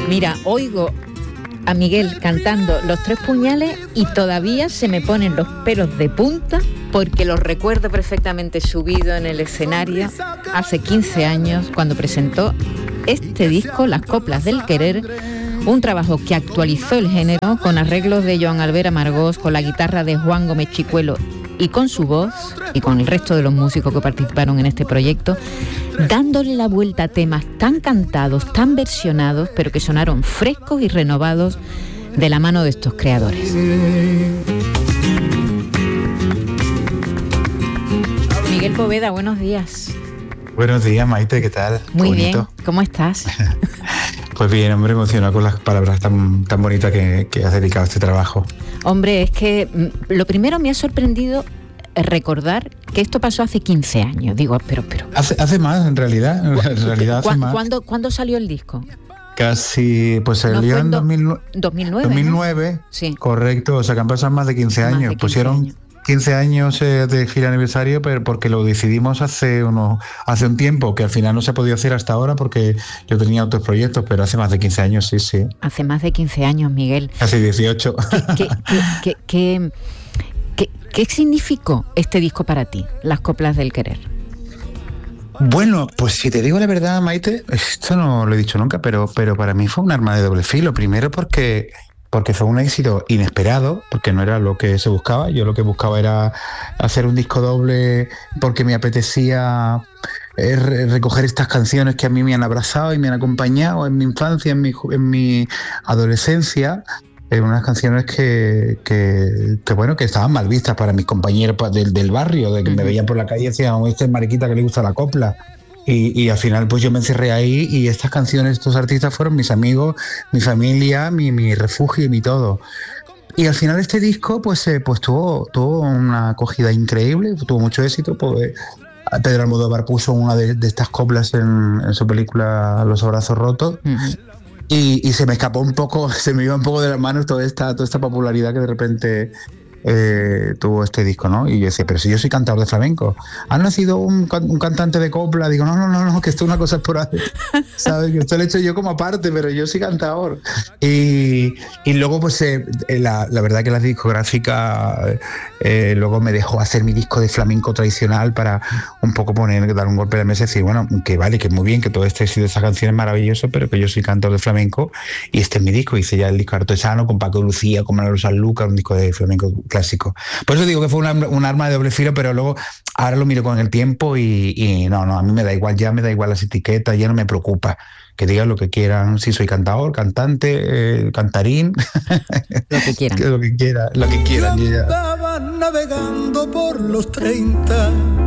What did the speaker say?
Mira, oigo a Miguel cantando Los Tres Puñales y todavía se me ponen los pelos de punta porque lo recuerdo perfectamente subido en el escenario hace 15 años cuando presentó este disco, Las Coplas del Querer, un trabajo que actualizó el género con arreglos de Joan Albert Amargós, con la guitarra de Juan Gómez Chicuelo y con su voz y con el resto de los músicos que participaron en este proyecto, dándole la vuelta a temas tan cantados, tan versionados, pero que sonaron frescos y renovados de la mano de estos creadores. Miguel Poveda, buenos días. Buenos días, Maite, ¿qué tal? Muy bien, ¿cómo estás? Pues bien, hombre, emocionado con las palabras tan bonitas que has dedicado a este trabajo. Hombre, es que lo primero me ha sorprendido recordar que esto pasó hace 15 años. Digo, pero... Hace más, en realidad. Hace más. ¿Cuándo salió el disco? Casi, pues salió en 2009. 2009, ¿no? Sí. Correcto, o sea que han pasado más de 15 años. Más de 15 Pusieron años. 15 años de gira aniversario, pero porque lo decidimos hace un tiempo, que al final no se ha podido hacer hasta ahora porque yo tenía otros proyectos, pero hace más de 15 años, sí. Hace más de 15 años, Miguel. Casi 18. ¿Qué significó este disco para ti, Las Coplas del Querer? Bueno, pues si te digo la verdad, Maite, esto no lo he dicho nunca, pero para mí fue un arma de doble filo. Primero porque fue un éxito inesperado, porque no era lo que se buscaba. Yo lo que buscaba era hacer un disco doble porque me apetecía recoger estas canciones que a mí me han abrazado y me han acompañado en mi infancia, en mi adolescencia. Unas canciones que estaban mal vistas para mis compañeros del barrio, de que me veían por la calle y decían, este es mariquita que le gusta la copla. Y al final pues yo me encerré ahí y estas canciones, estos artistas fueron mis amigos, mi familia, mi refugio y mi todo. Y al final este disco pues tuvo una acogida increíble, tuvo mucho éxito. Pues, Pedro Almodóvar puso una de estas coplas en su película Los Abrazos Rotos. Uh-huh. Y se me escapó un poco, se me iba un poco de las manos toda esta popularidad que de repente tuvo este disco, ¿no? Y yo decía, pero si yo soy cantador de flamenco, ¿ha nacido un cantante de copla? Digo, no, que esto es una cosa esporádica, ¿sabes? Que esto lo he hecho yo como aparte, pero yo soy cantador. Y luego, pues, la verdad que la discográfica luego me dejó hacer mi disco de flamenco tradicional para un poco dar un golpe de mesa y decir, bueno, que vale, que muy bien, que todo este éxito de esa canción es maravilloso, pero que yo soy cantador de flamenco y este es mi disco. Hice ya el disco artesano con Paco de Lucía, con Manolo Sanlúcar, un disco de flamenco clásico. Por eso digo que fue un arma de doble filo, pero luego ahora lo miro con el tiempo y no, a mí me da igual las etiquetas, ya no me preocupa. Que digan lo que quieran, si soy cantador, cantante, cantarín, lo que quieran. Lo que quieran. Yo estaba navegando por los 30